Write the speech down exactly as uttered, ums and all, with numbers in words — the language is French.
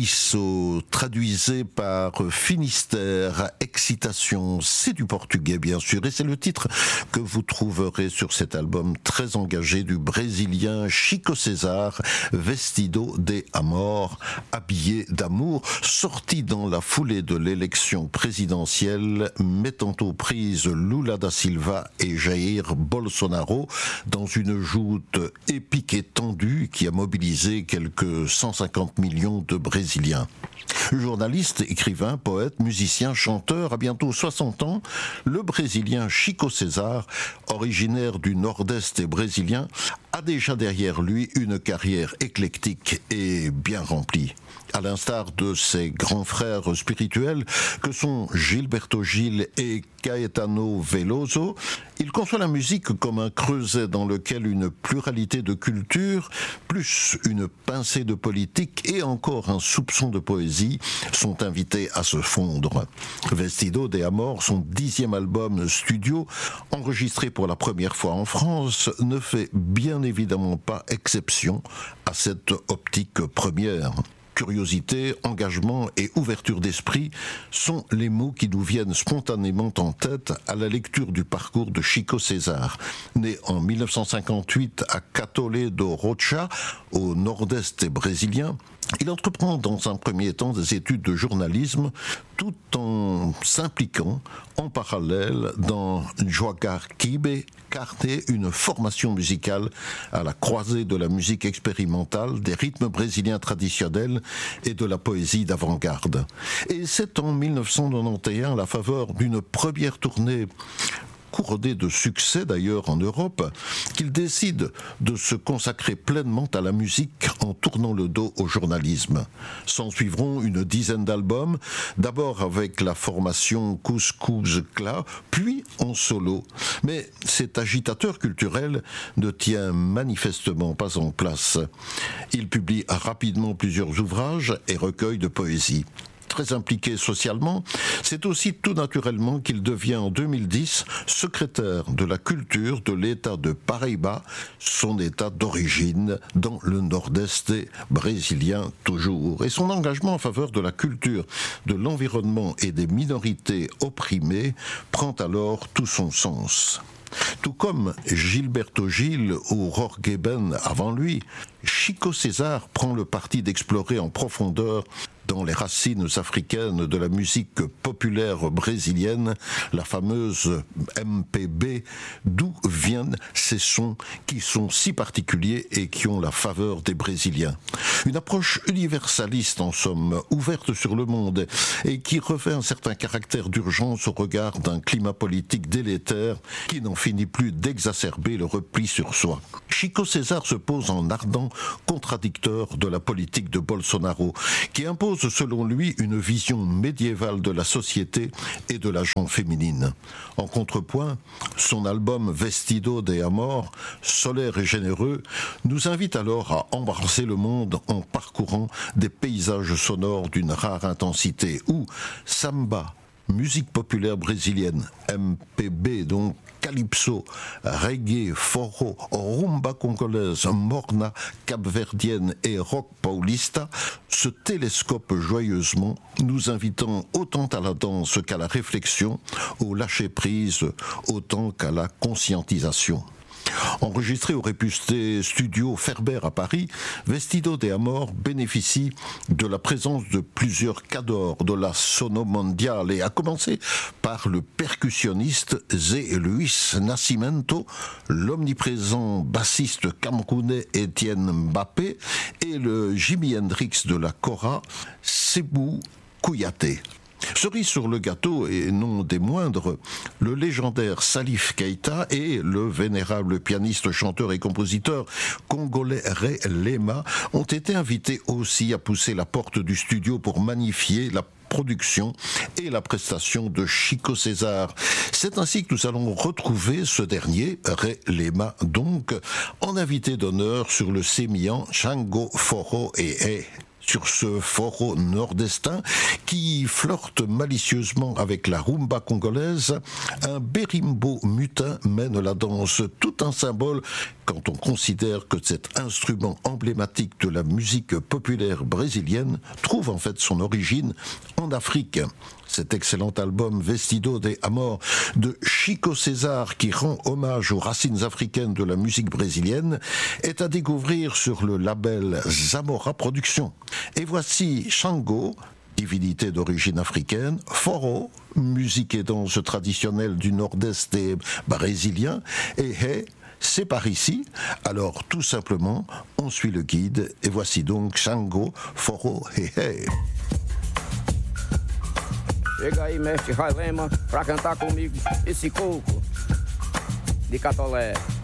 Calypso, traduisé par Finistère, Excitation, c'est du portugais bien sûr, et c'est le titre que vous trouverez sur cet album très engagé du Brésilien Chico César, Vestido de Amor, habillé d'amour, sorti dans la foulée de l'élection présidentielle, mettant aux prises Lula da Silva et Jair Bolsonaro dans une joute épique et tendue qui a mobilisé quelques cent cinquante millions de Brésiliens. Journaliste, écrivain, poète, musicien, chanteur, à bientôt soixante ans, le Brésilien Chico César, originaire du nord-est et brésilien, a déjà derrière lui une carrière éclectique et bien remplie. À l'instar de ses grands frères spirituels que sont Gilberto Gil et Caetano Veloso, il conçoit la musique comme un creuset dans lequel une pluralité de cultures, plus une pincée de politique et encore un soupçon de poésie sont invités à se fondre. Vestido de Amor, son dixième album studio, enregistré pour la première fois en France, ne fait bien évidemment pas exception à cette optique première. Curiosité, engagement et ouverture d'esprit sont les mots qui nous viennent spontanément en tête à la lecture du parcours de Chico César. Né en mille neuf cent cinquante-huit à Catolé do Rocha, au nord-est brésilien, il entreprend dans un premier temps des études de journalisme tout en s'impliquant en parallèle dans Joagar Kibe Carte, une formation musicale à la croisée de la musique expérimentale, des rythmes brésiliens traditionnels et de la poésie d'avant-garde. Et c'est en mille neuf cent quatre-vingt-onze, à la faveur d'une première tournée couronné de succès d'ailleurs en Europe, qu'il décide de se consacrer pleinement à la musique en tournant le dos au journalisme. S'en suivront une dizaine d'albums, d'abord avec la formation Couscous Cla, puis en solo. Mais cet agitateur culturel ne tient manifestement pas en place. Il publie rapidement plusieurs ouvrages et recueils de poésie. Très impliqué socialement, c'est aussi tout naturellement qu'il devient en deux mille dix secrétaire de la culture de l'État de Paraíba, son État d'origine dans le nord-est brésilien toujours. Et son engagement en faveur de la culture, de l'environnement et des minorités opprimées prend alors tout son sens. Tout comme Gilberto Gil ou Jorge Ben avant lui, Chico César prend le parti d'explorer en profondeur dans les racines africaines de la musique populaire brésilienne, la fameuse M P B, d'où viennent ces sons qui sont si particuliers et qui ont la faveur des Brésiliens. Une approche universaliste en somme, ouverte sur le monde et qui revêt un certain caractère d'urgence au regard d'un climat politique délétère qui n'en finit plus d'exacerber le repli sur soi. Chico César se pose en ardent contradicteur de la politique de Bolsonaro, qui impose selon lui une vision médiévale de la société et de la gente féminine. En contrepoint, son album Vestido de Amor, solaire et généreux, nous invite alors à embrasser le monde en parcourant des paysages sonores d'une rare intensité où samba, musique populaire brésilienne, M P B donc, calypso, reggae, forró, rumba congolaise, morna capverdienne et rock paulista se télescopent joyeusement, nous invitant autant à la danse qu'à la réflexion, au lâcher-prise autant qu'à la conscientisation. Enregistré au réputé studio Ferber à Paris, Vestido de Amor bénéficie de la présence de plusieurs cadors de la sono mondiale et a commencé par le percussionniste Zé Luis Nascimento, l'omniprésent bassiste camerounais Étienne Mbappé et le Jimi Hendrix de la Kora, Sebou Kouyaté. Cerise sur le gâteau, et non des moindres, le légendaire Salif Keita et le vénérable pianiste, chanteur et compositeur congolais Ray Lema ont été invités aussi à pousser la porte du studio pour magnifier la production et la prestation de Chico César. C'est ainsi que nous allons retrouver ce dernier, Ray Lema donc, en invité d'honneur sur le sémillant Chango Forró et Hey. Sur ce forró nord-estin qui flirte malicieusement avec la rumba congolaise, un bérimbo mutin mène la danse, tout un symbole quand on considère que cet instrument emblématique de la musique populaire brésilienne trouve en fait son origine en Afrique. Cet excellent album Vestido de Amor de Chico César, qui rend hommage aux racines africaines de la musique brésilienne, est à découvrir sur le label Zamora Productions. Et voici Xangô, divinité d'origine africaine, Forró, musique et danse traditionnelle du nord-est des Brésiliens, et Hey, c'est par ici. Alors tout simplement, on suit le guide, et voici donc Xangô, Forró, Hey Hey. Chega aí, mestre Railema, pra cantar comigo esse coco de Catolé.